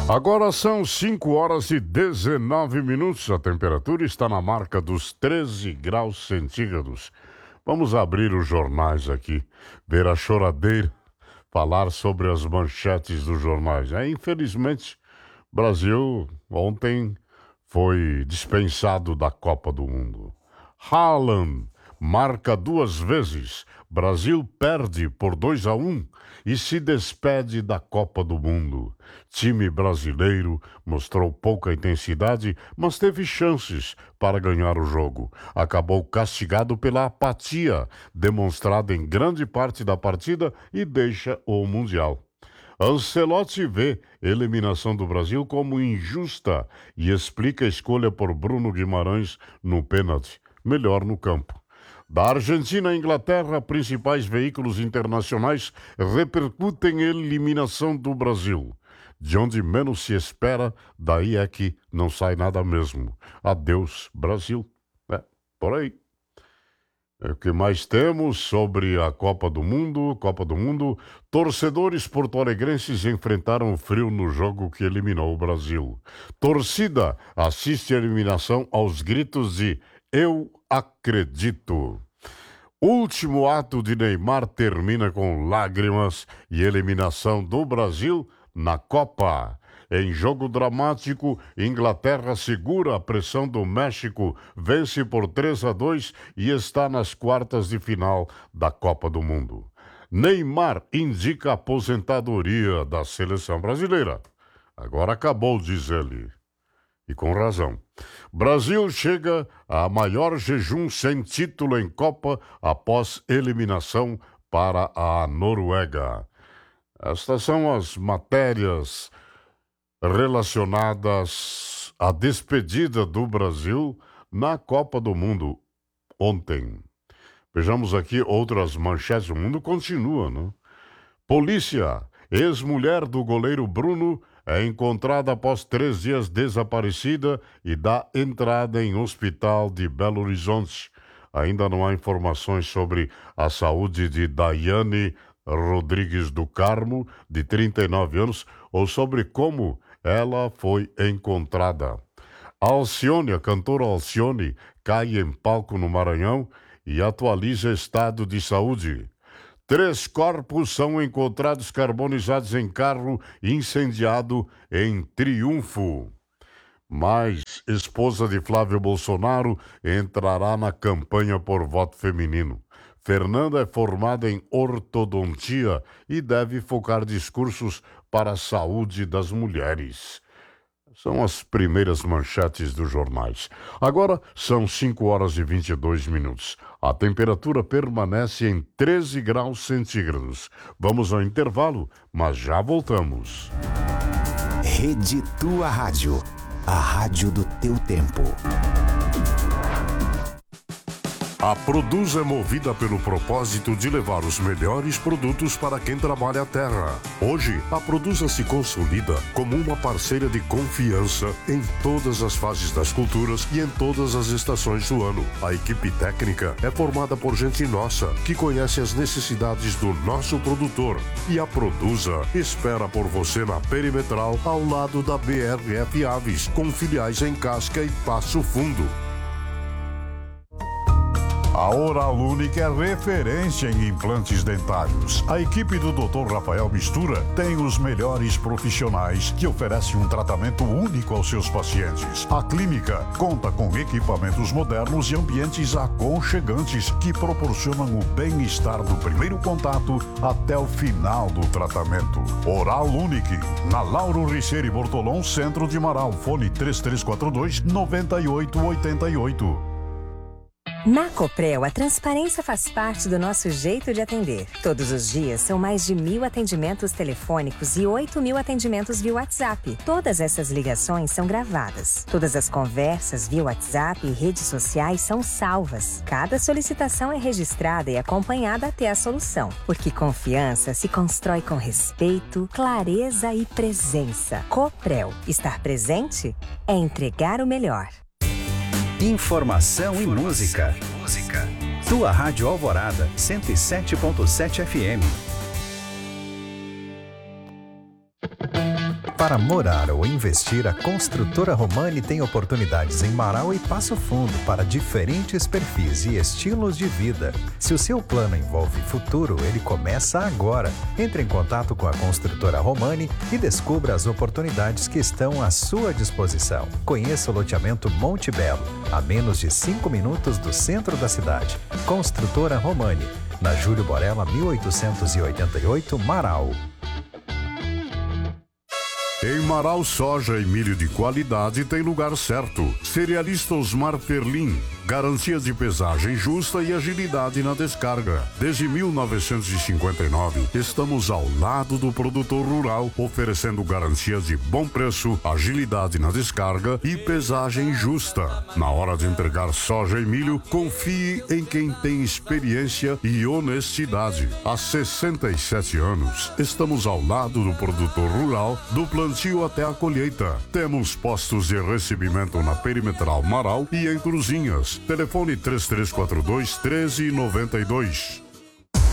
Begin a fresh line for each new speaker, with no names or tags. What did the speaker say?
Agora são 5 horas e 19 minutos. A temperatura está na marca dos 13 graus centígrados. Vamos abrir os jornais aqui, ver a choradeira, falar sobre as manchetes dos jornais. Infelizmente, Brasil ontem foi dispensado da Copa do Mundo. Haaland marca 2 vezes. Brasil perde por 2-1 e se despede da Copa do Mundo. Time brasileiro mostrou pouca intensidade, mas teve chances para ganhar o jogo. Acabou castigado pela apatia demonstrada em grande parte da partida e deixa o Mundial. Ancelotti vê eliminação do Brasil como injusta e explica a escolha por Bruno Guimarães no pênalti, melhor no campo. Da Argentina à Inglaterra, principais veículos internacionais repercutem a eliminação do Brasil. De onde menos se espera, daí é que não sai nada mesmo. Adeus, Brasil. Por aí. O que mais temos sobre a Copa do Mundo? Torcedores porto-alegrenses enfrentaram o frio no jogo que eliminou o Brasil. Torcida assiste a eliminação aos gritos de "Eu acredito". Último ato de Neymar termina com lágrimas e eliminação do Brasil na Copa. Em jogo dramático, Inglaterra segura a pressão do México, vence por 3-2 e está nas quartas de final da Copa do Mundo. Neymar indica a aposentadoria da seleção brasileira. Agora acabou, diz ele. E com razão. Brasil chega a maior jejum sem título em Copa após eliminação para a Noruega. Estas são as matérias relacionadas à despedida do Brasil na Copa do Mundo ontem. Vejamos aqui outras manchetes. O mundo continua, né? Polícia, ex-mulher do goleiro Bruno, é encontrada após 3 dias desaparecida e dá entrada em hospital de Belo Horizonte. Ainda não há informações sobre a saúde de Daiane Rodrigues do Carmo, de 39 anos, ou sobre como ela foi encontrada. Alcione, a cantora Alcione, cai em palco no Maranhão e atualiza estado de saúde. 3 corpos são encontrados carbonizados em carro incendiado em Triunfo. Mas esposa de Flávio Bolsonaro entrará na campanha por voto feminino. Fernanda é formada em ortodontia e deve focar discursos para a saúde das mulheres. São as primeiras manchetes dos jornais. Agora são 5 horas e 22 minutos. A temperatura permanece em 13 graus centígrados. Vamos ao intervalo, mas já voltamos.
Rede Tua Rádio. A rádio do teu tempo.
A Produz é movida pelo propósito de levar os melhores produtos para quem trabalha a terra. Hoje, a Produza se consolida como uma parceira de confiança em todas as fases das culturas e em todas as estações do ano. A equipe técnica é formada por gente nossa, que conhece as necessidades do nosso produtor. E a Produza espera por você na Perimetral, ao lado da BRF Aves, com filiais em Casca e Passo Fundo.
A Oral Unique é referência em implantes dentários. A equipe do Dr. Rafael Mistura tem os melhores profissionais que oferecem um tratamento único aos seus pacientes. A clínica conta com equipamentos modernos e ambientes aconchegantes que proporcionam o bem-estar do primeiro contato até o final do tratamento. Oral Unique, na Lauro Riccieri Bortolom, centro de Marau. Fone 3342-9888.
Na Coprel, a transparência faz parte do nosso jeito de atender. Todos os dias são mais de 1.000 atendimentos telefônicos e 8.000 atendimentos via WhatsApp. Todas essas ligações são gravadas. Todas as conversas via WhatsApp e redes sociais são salvas. Cada solicitação é registrada e acompanhada até a solução. Porque confiança se constrói com respeito, clareza e presença. Coprel. Estar presente é entregar o melhor.
Informação e música. Tua Rádio Alvorada, 107.7 FM.
Para morar ou investir, a Construtora Romani tem oportunidades em Marau e Passo Fundo para diferentes perfis e estilos de vida. Se o seu plano envolve futuro, ele começa agora. Entre em contato com a Construtora Romani e descubra as oportunidades que estão à sua disposição. Conheça o loteamento Monte Belo, a menos de 5 minutos do centro da cidade. Construtora Romani, na Júlio Borella, 1888, Marau.
Em Marau, soja e milho de qualidade tem lugar certo. Cerealista Osmar Ferlin, garantia de pesagem justa e agilidade na descarga. Desde 1959, estamos ao lado do produtor rural, oferecendo garantias de bom preço, agilidade na descarga e pesagem justa. Na hora de entregar soja e milho, confie em quem tem experiência e honestidade. Há 67 anos, estamos ao lado do produtor rural, do plantio até a colheita. Temos postos de recebimento na Perimetral Marau e em Cruzinhas. Telefone 3342-1392.